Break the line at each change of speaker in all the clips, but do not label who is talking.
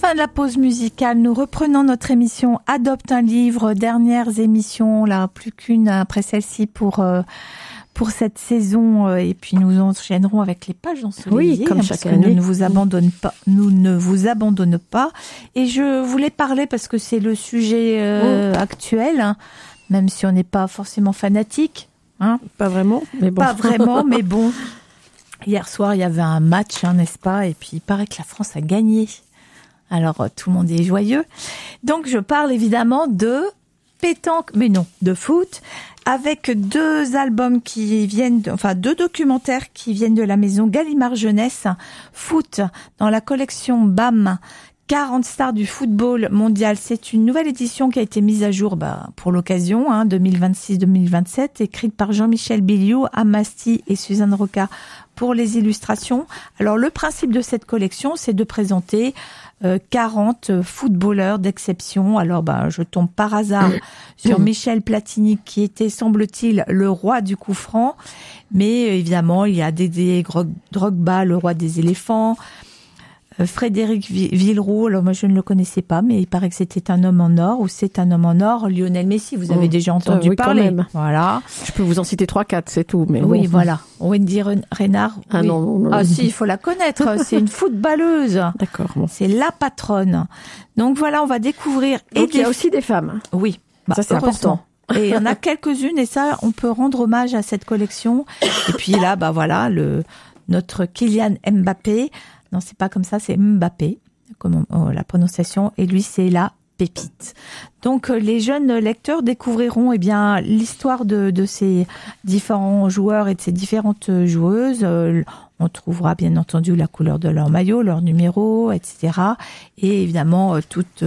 Fin de la pause musicale, nous reprenons notre émission Adopte un livre, dernières émissions, là, plus qu'une après celle-ci pour cette saison, et puis nous enchaînerons avec les pages ensoleillées.
Oui, comme chaque année.
Nous ne vous abandonnons pas. Et je voulais parler parce que c'est le sujet actuel, hein, même si on n'est pas forcément fanatique. Hein.
Pas vraiment, mais bon.
Pas vraiment, mais bon. Hier soir, il y avait un match, hein, n'est-ce pas? Et puis il paraît que la France a gagné. Alors, tout le monde est joyeux. Donc, je parle évidemment de pétanque, mais non, de foot, avec deux albums deux documentaires qui viennent de la maison Gallimard Jeunesse. Foot, dans la collection BAM, 40 stars du football mondial. C'est une nouvelle édition qui a été mise à jour pour l'occasion, 2026-2027, écrite par Jean-Michel Biliou, Amasti et Suzanne Roca pour les illustrations. Alors, le principe de cette collection, c'est de présenter 40 footballeurs d'exception. Alors, je tombe par hasard sur Michel Platini, qui était, semble-t-il, le roi du coup franc. Mais évidemment, il y a Didier Drogba, le roi des éléphants. Frédéric Villeroux, alors moi je ne le connaissais pas, mais il paraît que c'était un homme en or, ou c'est un homme en or. Lionel Messi, vous avez déjà entendu parler.
Quand même.
Voilà.
Je peux vous en citer 3-4, c'est tout. Mais
oui,
bon.
Voilà. Wendy Renard.
Ah
oui.
non.
Ah si, il faut la connaître. C'est une footballeuse.
D'accord. Bon.
C'est la patronne. Donc voilà, on va découvrir.
Donc il y a aussi des femmes.
Oui.
Ça c'est important.
Et il y en a quelques-unes, et ça, on peut rendre hommage à cette collection. Et puis là, voilà, notre Kylian Mbappé. Non, c'est pas comme ça, c'est Mbappé, comme la prononciation. Et lui, c'est la pépite. Donc, les jeunes lecteurs découvriront, l'histoire de ces différents joueurs et de ces différentes joueuses. On trouvera bien entendu la couleur de leur maillot, leur numéro, etc. Et évidemment, toutes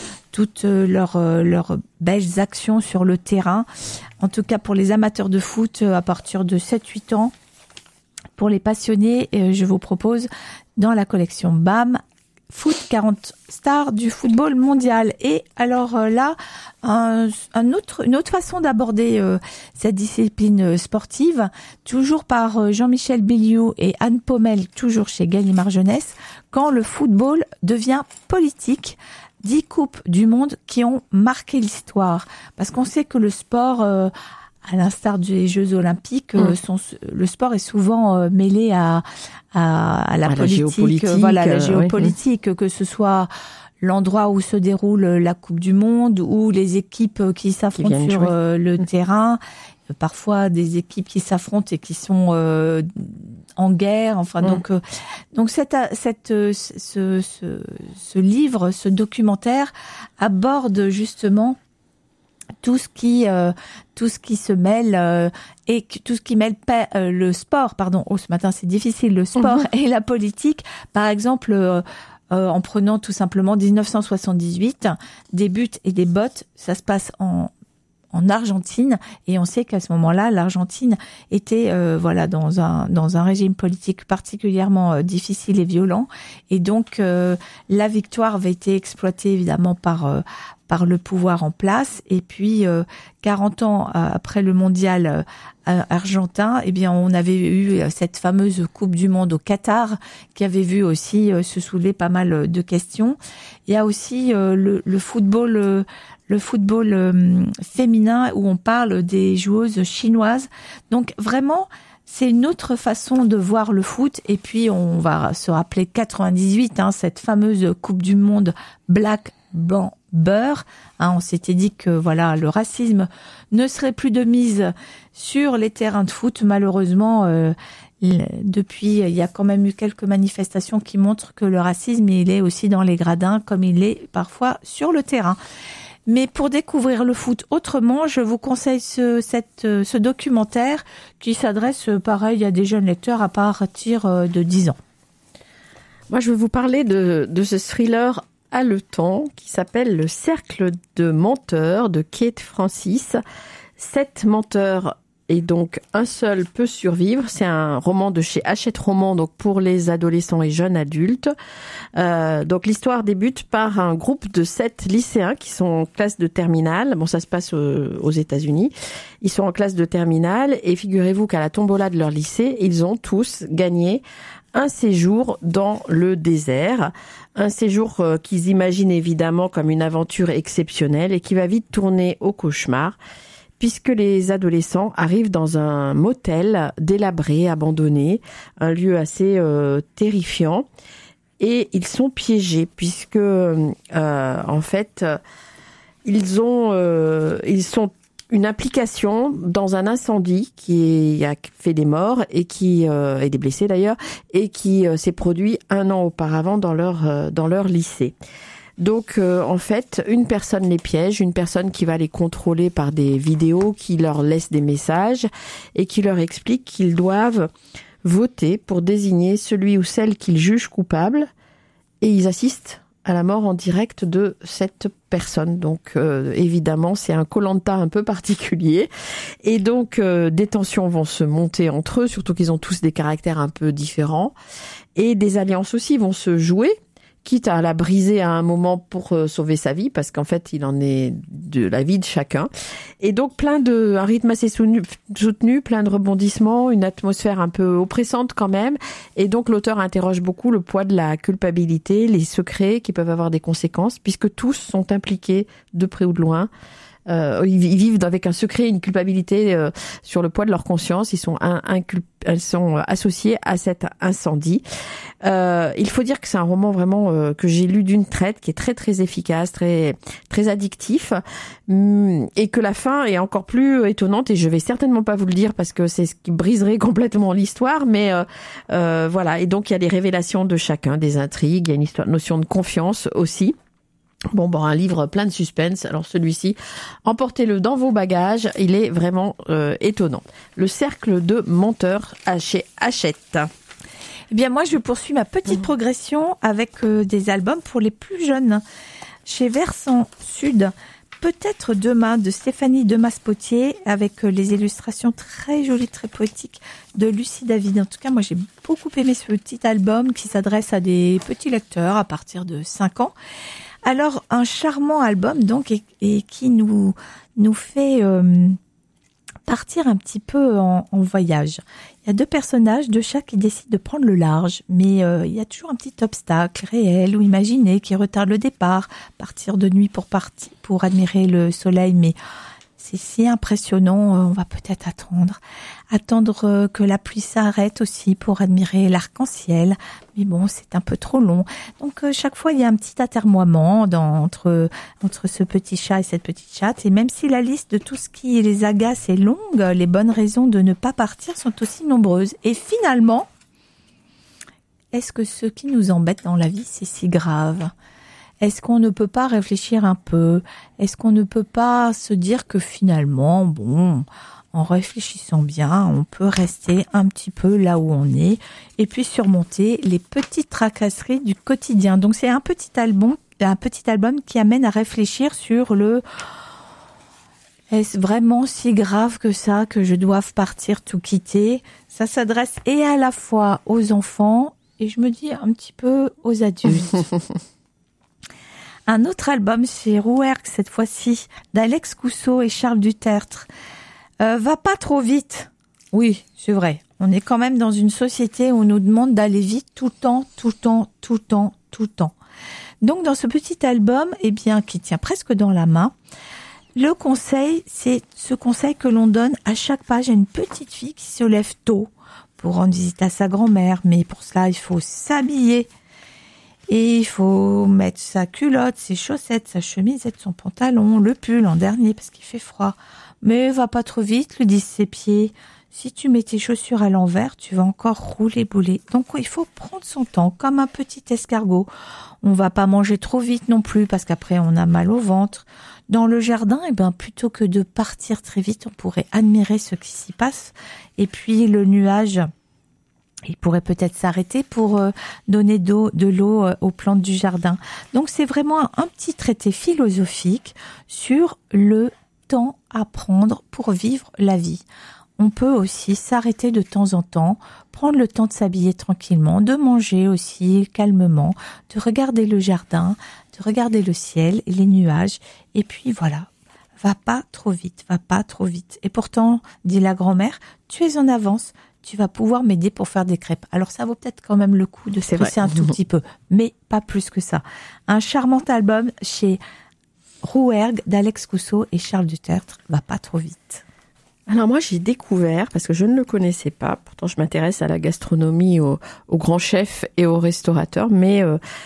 leurs belles actions sur le terrain. En tout cas, pour les amateurs de foot, à partir de 7-8 ans, pour les passionnés, je vous propose dans la collection BAM, Foot 40 stars du football mondial. Et alors là, une autre façon d'aborder cette discipline sportive, toujours par Jean-Michel Biliou et Anne Pommel, toujours chez Gallimard Jeunesse, quand le football devient politique. 10 coupes du monde qui ont marqué l'histoire. Parce qu'on sait que le sport... à l'instar des Jeux Olympiques, le sport est souvent mêlé à la politique, la géopolitique, oui. Que ce soit l'endroit où se déroule la Coupe du Monde ou les équipes qui s'affrontent sur le terrain, parfois des équipes qui s'affrontent et qui sont en guerre. Enfin, donc ce livre, ce documentaire aborde justement tout ce qui se mêle et tout ce qui mêle le sport, ce matin c'est difficile, le sport et la politique. Par exemple, en prenant tout simplement 1978, des buts et des bottes, ça se passe en Argentine, et on sait qu'à ce moment-là, l'Argentine était dans un régime politique particulièrement difficile et violent, et donc la victoire avait été exploitée évidemment par le pouvoir en place. Et puis 40 ans après le mondial argentin, on avait eu cette fameuse Coupe du Monde au Qatar, qui avait vu aussi se soulever pas mal de questions. Il y a aussi le football féminin, où on parle des joueuses chinoises. Donc vraiment, c'est une autre façon de voir le foot. Et puis on va se rappeler 98, cette fameuse Coupe du Monde black, blanc, beurre. On s'était dit que le racisme ne serait plus de mise sur les terrains de foot. Malheureusement, depuis, il y a quand même eu quelques manifestations qui montrent que le racisme, il est aussi dans les gradins, comme il est parfois sur le terrain. Mais pour découvrir le foot autrement, je vous conseille ce documentaire qui s'adresse, pareil, à des jeunes lecteurs à partir de 10 ans.
Moi, je vais vous parler de ce thriller haletant qui s'appelle Le Cercle de menteurs de Kate Francis. 7 menteurs et donc un seul peut survivre. C'est un roman de chez Hachette Roman, donc pour les adolescents et jeunes adultes. Donc l'histoire débute par un groupe de 7 lycéens qui sont en classe de terminale. Bon, ça se passe aux États-Unis. Ils sont en classe de terminale et figurez-vous qu'à la tombola de leur lycée, ils ont tous gagné un séjour dans le désert. Un séjour qu'ils imaginent évidemment comme une aventure exceptionnelle et qui va vite tourner au cauchemar, puisque les adolescents arrivent dans un motel délabré, abandonné, un lieu assez terrifiant, et ils sont piégés puisque en fait ils sont une implication dans un incendie qui a fait des morts et et des blessés d'ailleurs, et qui s'est produit 1 an auparavant dans leur lycée. Donc en fait, une personne les piège, une personne qui va les contrôler par des vidéos, qui leur laisse des messages et qui leur explique qu'ils doivent voter pour désigner celui ou celle qu'ils jugent coupable, et ils assistent à la mort en direct de cette personne. Donc évidemment, c'est un Koh-Lanta un peu particulier. Et donc des tensions vont se monter entre eux, surtout qu'ils ont tous des caractères un peu différents. Et des alliances aussi vont se jouer, quitte à la briser à un moment pour sauver sa vie, parce qu'en fait, il en est de la vie de chacun. Et donc, un rythme assez soutenu, plein de rebondissements, une atmosphère un peu oppressante quand même. Et donc, l'auteur interroge beaucoup le poids de la culpabilité, les secrets qui peuvent avoir des conséquences, puisque tous sont impliqués de près ou de loin. Ils vivent avec un secret, une culpabilité sur le poids de leur conscience. Ils sont associés à cet incendie. Il faut dire que c'est un roman vraiment que j'ai lu d'une traite, qui est très très efficace, très très addictif, et que la fin est encore plus étonnante. Et je vais certainement pas vous le dire parce que c'est ce qui briserait complètement l'histoire, mais voilà. Et donc il y a des révélations de chacun, des intrigues, il y a une notion de confiance aussi. Bon, un livre plein de suspense. Alors celui-ci, emportez-le dans vos bagages. Il est vraiment étonnant. Le cercle de menteurs chez Hachette.
Eh bien, moi, je poursuis ma petite progression avec des albums pour les plus jeunes. Chez Versant Sud, Peut-être demain, de Stéphanie Demas-Potier, avec les illustrations très jolies, très poétiques de Lucie David. En tout cas, moi, j'ai beaucoup aimé ce petit album qui s'adresse à des petits lecteurs à partir de 5 ans. Alors, un charmant album, donc, et qui nous fait partir un petit peu en voyage. Il y a 2 personnages, 2 chats qui décident de prendre le large, mais il y a toujours un petit obstacle réel ou imaginé qui retarde le départ. Partir de nuit pour admirer le soleil, mais c'est si impressionnant, on va peut-être attendre que la pluie s'arrête aussi pour admirer l'arc-en-ciel. Mais bon, c'est un peu trop long. Donc chaque fois, il y a un petit atermoiement entre ce petit chat et cette petite chatte. Et même si la liste de tout ce qui les agace est longue, les bonnes raisons de ne pas partir sont aussi nombreuses. Et finalement, est-ce que ce qui nous embête dans la vie, c'est si grave ? Est-ce qu'on ne peut pas réfléchir un peu ? Est-ce qu'on ne peut pas se dire que finalement, bon, en réfléchissant bien, on peut rester un petit peu là où on est et puis surmonter les petites tracasseries du quotidien. Donc c'est un petit album qui amène à réfléchir sur est-ce vraiment si grave que ça que je doive partir tout quitter ? Ça s'adresse et à la fois aux enfants et je me dis un petit peu aux adultes. Un autre album chez Rouergue, cette fois-ci, d'Alex Cousseau et Charles Dutertre. Va pas trop vite. Oui, c'est vrai. On est quand même dans une société où on nous demande d'aller vite tout le temps. Donc, dans ce petit album, qui tient presque dans la main, le conseil, c'est ce conseil que l'on donne à chaque page à une petite fille qui se lève tôt pour rendre visite à sa grand-mère. Mais pour cela, il faut s'habiller. Et il faut mettre sa culotte, ses chaussettes, sa chemisette, son pantalon, le pull en dernier parce qu'il fait froid. Mais va pas trop vite, lui disent ses pieds. Si tu mets tes chaussures à l'envers, tu vas encore rouler-bouler. Donc il faut prendre son temps, comme un petit escargot. On va pas manger trop vite non plus parce qu'après on a mal au ventre. Dans le jardin, plutôt que de partir très vite, on pourrait admirer ce qui s'y passe. Et puis le nuage, il pourrait peut-être s'arrêter pour donner de l'eau aux plantes du jardin. Donc c'est vraiment un petit traité philosophique sur le temps à prendre pour vivre la vie. On peut aussi s'arrêter de temps en temps, prendre le temps de s'habiller tranquillement, de manger aussi calmement, de regarder le jardin, de regarder le ciel et les nuages. Et puis voilà, va pas trop vite. Et pourtant, dit la grand-mère, tu es en avance. tu vas pouvoir m'aider pour faire des crêpes. Alors ça vaut peut-être quand même le coup de se presser un tout petit peu, mais pas plus que ça. Un charmant album chez Rouergue d'Alex Cousseau et Charles Dutertre, va pas trop vite.
Alors moi j'ai découvert, parce que je ne le connaissais pas, pourtant je m'intéresse à la gastronomie, aux grands chefs et aux restaurateurs, mais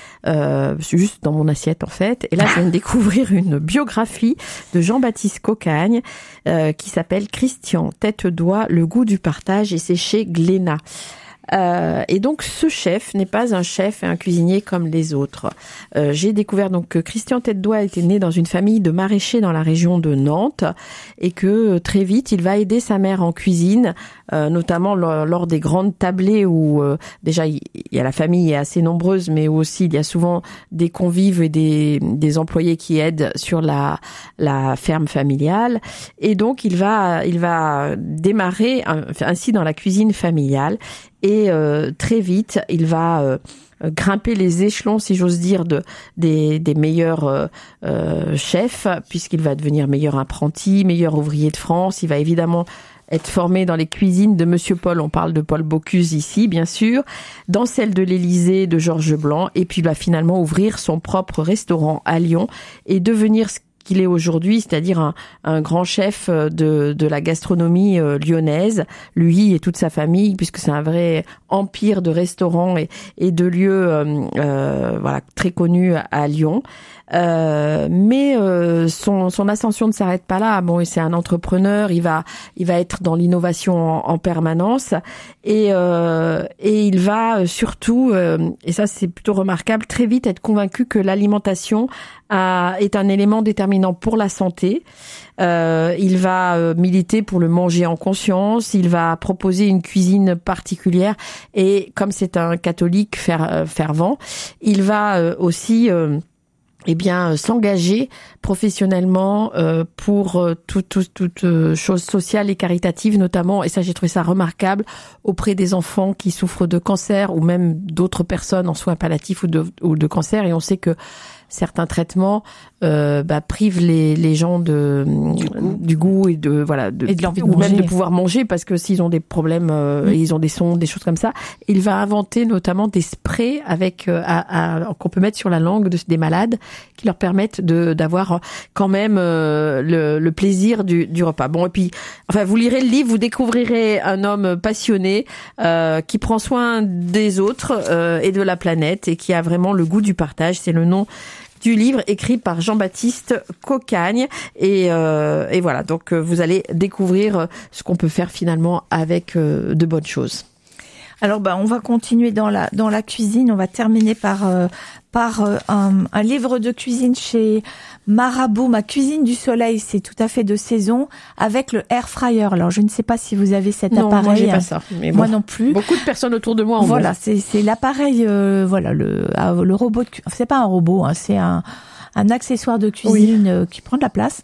juste dans mon assiette en fait. Et là je viens de découvrir une biographie de Jean-Baptiste Cocagne qui s'appelle Christian Tête-Doigt, le goût du partage, et c'est chez Glénat. Et donc ce chef n'est pas un chef et un cuisinier comme les autres. J'ai découvert donc que Christian Tête-Doigt était né dans une famille de maraîchers dans la région de Nantes et que très vite il va aider sa mère en cuisine, notamment lors des grandes tablées où déjà il y a la famille est assez nombreuse, mais où aussi il y a souvent des convives et des employés qui aident sur la ferme familiale. Et donc il va démarrer ainsi dans la cuisine familiale. Et très vite, il va grimper les échelons, si j'ose dire, des meilleurs chefs, puisqu'il va devenir meilleur apprenti, meilleur ouvrier de France. Il va évidemment être formé dans les cuisines de Monsieur Paul, on parle de Paul Bocuse ici, bien sûr, dans celle de l'Élysée de Georges Blanc, et puis va finalement ouvrir son propre restaurant à Lyon et devenir ce qu'il est aujourd'hui, c'est-à-dire un grand chef de la gastronomie lyonnaise, lui et toute sa famille, puisque c'est un vrai empire de restaurants et de lieux voilà, très connus à Lyon. Mais son ascension ne s'arrête pas là. Bon, c'est un entrepreneur, il va être dans l'innovation en permanence et il va surtout, et ça c'est plutôt remarquable, très vite être convaincu que l'alimentation est un élément déterminant pour la santé. Il va militer pour le manger en conscience, il va proposer une cuisine particulière et comme c'est un catholique fervent, il va aussi s'engager professionnellement pour toute chose sociale et caritative notamment, et ça j'ai trouvé ça remarquable, auprès des enfants qui souffrent de cancer ou même d'autres personnes en soins palliatifs ou de cancer. Et on sait que certains traitements privent les gens du goût et de l'envie ou même de pouvoir manger, parce que s'ils ont des problèmes, ils ont des sondes, des choses comme ça. Il va inventer notamment des sprays avec qu'on peut mettre sur la langue des malades, qui leur permettent d'avoir quand même le plaisir du repas. Bon, et puis enfin vous lirez le livre, vous découvrirez un homme passionné qui prend soin des autres et de la planète, et qui a vraiment le goût du partage. C'est le nom du livre, écrit par Jean-Baptiste Cocagne, et voilà, donc vous allez découvrir ce qu'on peut faire finalement avec de bonnes choses.
Alors on va continuer dans la cuisine. On va terminer par un livre de cuisine chez Marabout, Ma cuisine du soleil, c'est tout à fait de saison, avec le air fryer. Alors je ne sais pas si vous avez cet appareil.
Non, moi j'ai pas ça. Mais
moi non plus.
Beaucoup de personnes autour de moi en
voilà, c'est l'appareil, le robot. C'est pas un robot, hein, c'est un accessoire de cuisine qui prend de la place,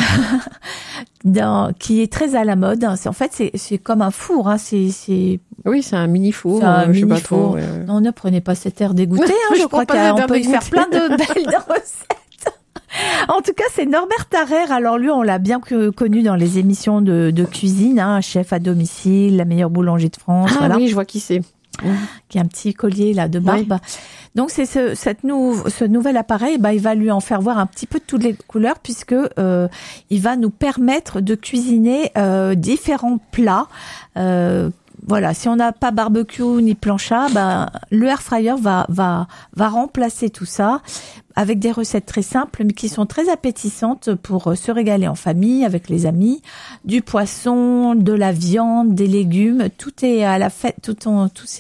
qui est très à la mode. En fait, c'est comme un four. Hein,
oui, c'est un mini four.
C'est un mini four. Non, ne prenez pas cet air dégoûté. Je crois qu'on peut y faire plein de belles recettes. En tout cas, c'est Norbert Tarrer. Alors lui, on l'a bien connu dans les émissions de cuisine, hein, chef à domicile, la meilleure boulanger de France.
Ah voilà. Oui, je vois qui c'est.
Qui a un petit collier là de barbe. Oui. Donc c'est ce nouvel appareil, il va lui en faire voir un petit peu de toutes les couleurs, puisque il va nous permettre de cuisiner différents plats. Voilà, si on n'a pas barbecue ni plancha, le air fryer va remplacer tout ça avec des recettes très simples mais qui sont très appétissantes pour se régaler en famille, avec les amis. Du poisson, de la viande, des légumes, tout est à la fête, tout